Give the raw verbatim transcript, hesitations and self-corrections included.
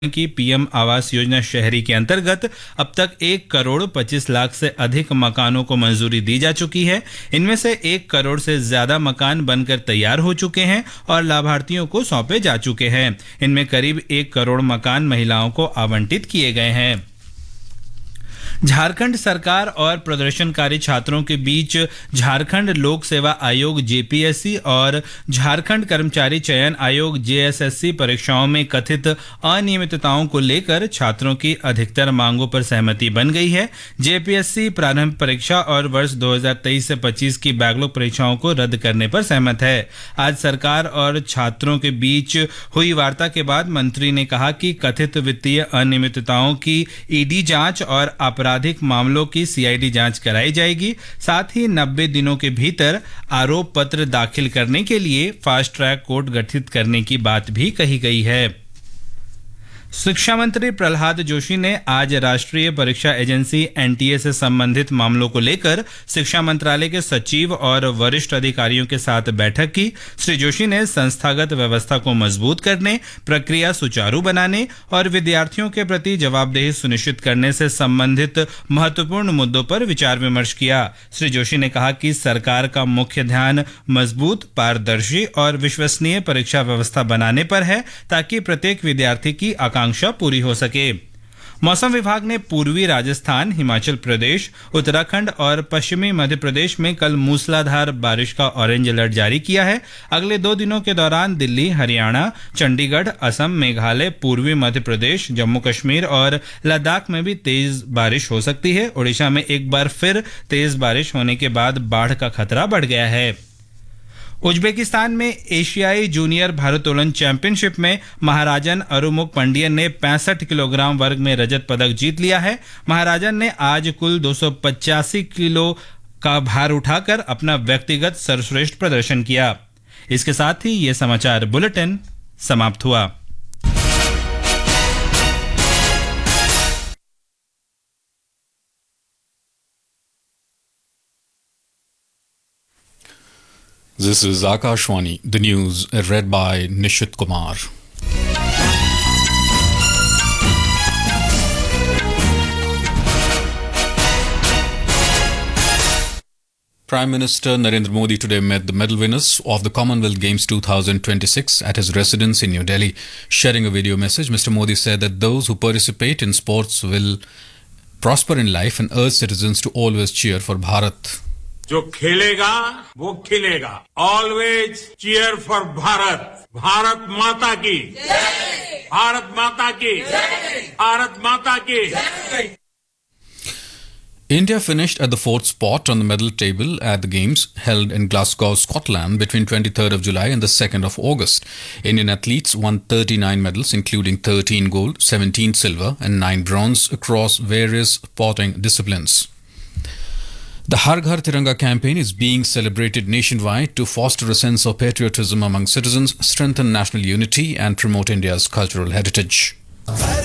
की पीएम आवास योजना शहरी के अंतर्गत अब तक एक करोड़ पच्चीस लाख से अधिक मकानों को मंजूरी दी जा चुकी है। इनमें से एक करोड़ से ज्यादा मकान बनकर तैयार हो चुके हैं और लाभार्थियों को सौंपे जा चुके हैं। इनमें करीब एक करोड़ मकान महिलाओं को आवंटित किए गए हैं। झारखंड सरकार और प्रदर्शनकारी छात्रों के बीच झारखंड लोक सेवा आयोग जेपीएससी और झारखंड कर्मचारी चयन आयोग जेएसएससी परीक्षाओं में कथित अनियमितताओं को लेकर छात्रों की अधिकतर मांगों पर सहमति बन गई है। जेपीएससी प्रारंभिक परीक्षा और वर्ष दो हज़ार तेईस से पच्चीस की बैकलॉग परीक्षाओं को रद्द करने पर सहमत है। आज सरकार और छात्रों के बीच हुई वार्ता के बाद मंत्री ने कहा कि कथित वित्तीय अनियमितताओं की ईडी जांच और आपराधिक मामलों की सीआईडी जांच कराई जाएगी। साथ ही नब्बे दिनों के भीतर आरोप पत्र दाखिल करने के लिए फास्ट ट्रैक कोर्ट गठित करने की बात भी कही गई है। शिक्षा मंत्री प्रहलाद जोशी ने आज राष्ट्रीय परीक्षा एजेंसी एनटीए से संबंधित मामलों को लेकर शिक्षा मंत्रालय के सचिव और वरिष्ठ अधिकारियों के साथ बैठक की। श्री जोशी ने संस्थागत व्यवस्था को मजबूत करने, प्रक्रिया सुचारू बनाने और विद्यार्थियों के प्रति जवाबदेही सुनिश्चित करने से संबंधित महत्वपूर्ण मुद्दों पर विचार विमर्श किया। श्री जोशी ने कहा कि सरकार का मुख्य ध्यान मजबूत, पारदर्शी और विश्वसनीय परीक्षा व्यवस्था बनाने पर है ताकि प्रत्येक विद्यार्थी की आकांक्षा पूरी हो सके। मौसम विभाग ने पूर्वी राजस्थान, हिमाचल प्रदेश, उत्तराखंड और पश्चिमी मध्य प्रदेश में कल मूसलाधार बारिश का ऑरेंज अलर्ट जारी किया है। अगले दो दिनों के दौरान दिल्ली, हरियाणा, चंडीगढ़, असम, मेघालय, पूर्वी मध्य प्रदेश, जम्मू कश्मीर और लद्दाख में भी तेज बारिश हो सकती है। ओडिशा में एक बार फिर तेज बारिश होने के बाद बाढ़ का खतरा बढ़ गया है। उज्बेकिस्तान में एशियाई जूनियर भारोत्तोलन चैंपियनशिप में महाराजन अरुमुक पंडियन ने पैंसठ किलोग्राम वर्ग में रजत पदक जीत लिया है। महाराजन ने आज कुल दो सौ पचासी किलो का भार उठाकर अपना व्यक्तिगत सर्वश्रेष्ठ प्रदर्शन किया। इसके साथ ही ये समाचार बुलेटिन समाप्त हुआ। This is Akashwani, the news read by Nishit Kumar. Prime Minister Narendra Modi today met the medal winners of the Commonwealth Games twenty twenty-six at his residence in New Delhi. Sharing a video message, Mister Modi said that those who participate in sports will prosper in life and urged citizens to always cheer for Bharat. जो खेलेगा वो खिलेगा। Always cheer for Bharat. Bharat माता की जय। भारत माता की जय। भारत माता की जय। India finished at the fourth spot on the medal table at the Games held in Glasgow, Scotland between twenty-third of July and the second of August. Indian athletes won thirty-nine medals, including thirteen gold, seventeen silver and nine bronze across various sporting disciplines. The Har Ghar Tiranga campaign is being celebrated nationwide to foster a sense of patriotism among citizens, strengthen national unity and promote India's cultural heritage.